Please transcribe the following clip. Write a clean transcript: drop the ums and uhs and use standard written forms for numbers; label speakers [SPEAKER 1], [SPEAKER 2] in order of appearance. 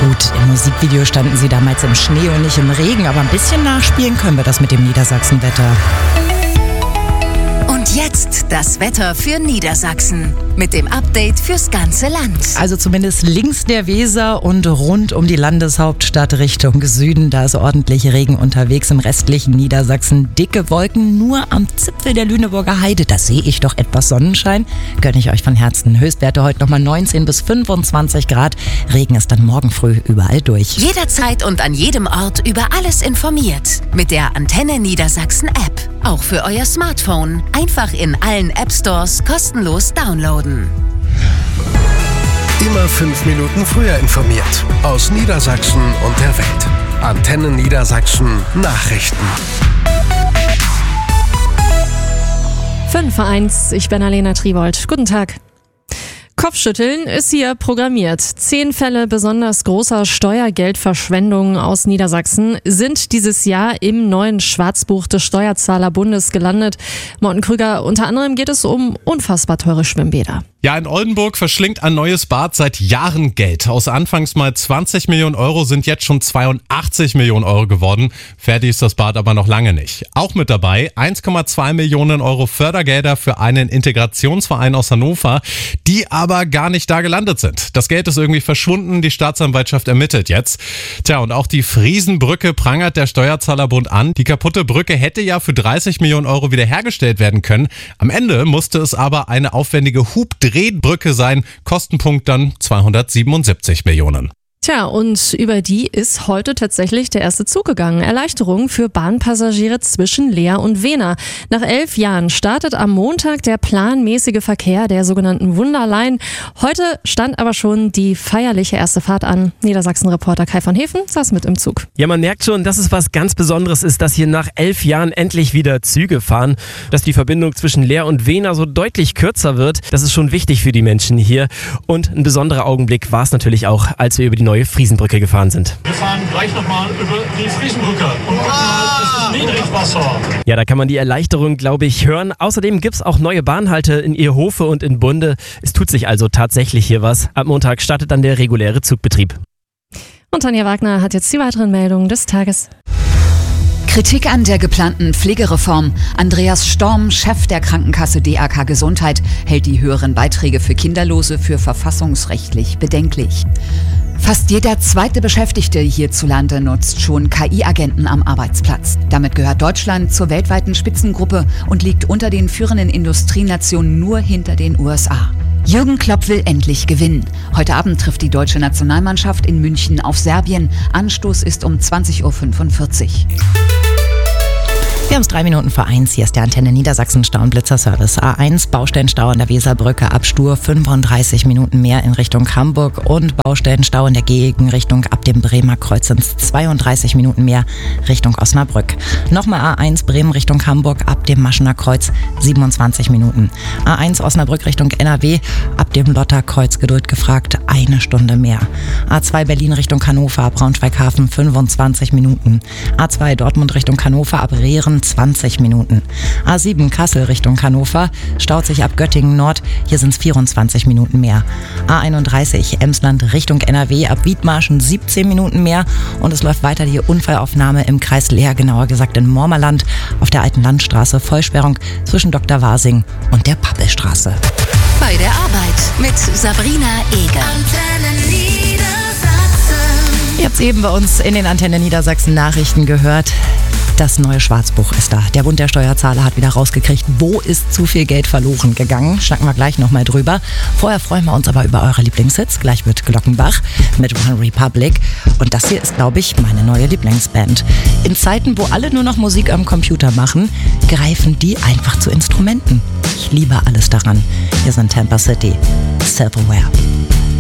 [SPEAKER 1] Gut, im Musikvideo standen sie damals im Schnee und nicht im Regen, aber ein bisschen nachspielen können wir das mit dem Niedersachsenwetter.
[SPEAKER 2] Und jetzt das Wetter für Niedersachsen mit dem Update fürs ganze Land.
[SPEAKER 1] Also zumindest links der Weser und rund um die Landeshauptstadt Richtung Süden, da ist ordentlich Regen unterwegs. Im restlichen Niedersachsen dicke Wolken, nur am Zipfel der Lüneburger Heide, da sehe ich doch etwas Sonnenschein. Gönne ich euch von Herzen. Höchstwerte heute nochmal 19 bis 25 Grad. Regen ist dann morgen früh überall durch.
[SPEAKER 2] Jederzeit und an jedem Ort über alles informiert. Mit der Antenne Niedersachsen App. Auch für euer Smartphone. Einfach in allen App-Stores kostenlos downloaden.
[SPEAKER 3] Immer 5 Minuten früher informiert. Aus Niedersachsen und der Welt. Antenne Niedersachsen Nachrichten.
[SPEAKER 4] 5:1, ich bin Alena Tribold. Guten Tag. Kopfschütteln ist hier programmiert. 10 Fälle besonders großer Steuergeldverschwendung aus Niedersachsen sind dieses Jahr im neuen Schwarzbuch des Steuerzahlerbundes gelandet. Morten Krüger, unter anderem geht es um unfassbar teure Schwimmbäder.
[SPEAKER 5] Ja, in Oldenburg verschlingt ein neues Bad seit Jahren Geld. Aus anfangs mal 20 Millionen Euro sind jetzt schon 82 Millionen Euro geworden. Fertig ist das Bad aber noch lange nicht. Auch mit dabei 1,2 Millionen Euro Fördergelder für einen Integrationsverein aus Hannover, die aber gar nicht da gelandet sind. Das Geld ist irgendwie verschwunden, die Staatsanwaltschaft ermittelt jetzt. Tja, und auch die Friesenbrücke prangert der Steuerzahlerbund an. Die kaputte Brücke hätte ja für 30 Millionen Euro wiederhergestellt werden können. Am Ende musste es aber eine aufwendige Hubdrehbrücke sein, Kostenpunkt dann 277 Millionen.
[SPEAKER 4] Tja, und über die ist heute tatsächlich der erste Zug gegangen. Erleichterung für Bahnpassagiere zwischen Leer und Wehner. Nach 11 Jahren startet am Montag der planmäßige Verkehr der sogenannten Wunderline. Heute stand aber schon die feierliche erste Fahrt an. Niedersachsen-Reporter Kai von Hefen saß mit im Zug.
[SPEAKER 6] Ja, man merkt schon, dass es was ganz Besonderes ist, dass hier nach 11 Jahren endlich wieder Züge fahren. Dass die Verbindung zwischen Leer und Wehner so deutlich kürzer wird, das ist schon wichtig für die Menschen hier. Und ein besonderer Augenblick war es natürlich auch, als wir über die neue Friesenbrücke gefahren sind.
[SPEAKER 7] Wir fahren gleich nochmal über die Friesenbrücke und das ist Niedrigwasser.
[SPEAKER 6] Ja, da kann man die Erleichterung, glaube ich, hören. Außerdem gibt es auch neue Bahnhalte in Ehrhofe und in Bunde. Es tut sich also tatsächlich hier was. Ab Montag startet dann der reguläre Zugbetrieb.
[SPEAKER 4] Und Tanja Wagner hat jetzt die weiteren Meldungen des Tages.
[SPEAKER 8] Kritik an der geplanten Pflegereform. Andreas Storm, Chef der Krankenkasse DAK Gesundheit, hält die höheren Beiträge für Kinderlose für verfassungsrechtlich bedenklich. Fast jeder zweite Beschäftigte hierzulande nutzt schon KI-Agenten am Arbeitsplatz. Damit gehört Deutschland zur weltweiten Spitzengruppe und liegt unter den führenden Industrienationen nur hinter den USA. Jürgen Klopp will endlich gewinnen. Heute Abend trifft die deutsche Nationalmannschaft in München auf Serbien. Anstoß ist um 20:45 Uhr.
[SPEAKER 1] Wir haben es 3 Minuten vor 1. Hier ist der Antenne Niedersachsen Stau- und Blitzerservice. A1 Baustellenstau an der Weserbrücke ab Stur 35 Minuten mehr in Richtung Hamburg und Baustellenstau in der Gegenrichtung ab dem Bremer Kreuz sind 32 Minuten mehr Richtung Osnabrück. Nochmal A1 Bremen Richtung Hamburg ab dem Maschener Kreuz 27 Minuten. A1 Osnabrück Richtung NRW ab dem Lotterkreuz Geduld gefragt 1 Stunde mehr. A2 Berlin Richtung Hannover ab Braunschweighafen 25 Minuten. A2 Dortmund Richtung Hannover ab Rehren 20 Minuten. A7 Kassel Richtung Hannover staut sich ab Göttingen Nord, hier sind es 24 Minuten mehr. A31 Emsland Richtung NRW ab Wiedmarschen 17 Minuten mehr und es läuft weiter die Unfallaufnahme im Kreis Leer, genauer gesagt in Mormerland auf der Alten Landstraße, Vollsperrung zwischen Dr. Wasing und der Pappelstraße.
[SPEAKER 2] Bei der Arbeit mit Sabrina Eger. Antenne Niedersachsen.
[SPEAKER 1] Ihr habt es eben bei uns in den Antenne Niedersachsen Nachrichten gehört. Das neue Schwarzbuch ist da. Der Bund der Steuerzahler hat wieder rausgekriegt, wo ist zu viel Geld verloren gegangen. Schnacken wir gleich nochmal drüber. Vorher freuen wir uns aber über eure Lieblingshits. Gleich wird Glockenbach mit One Republic. Und das hier ist, glaube ich, meine neue Lieblingsband. In Zeiten, wo alle nur noch Musik am Computer machen, greifen die einfach zu Instrumenten. Ich liebe alles daran. Wir sind Tampa City. Self-Aware.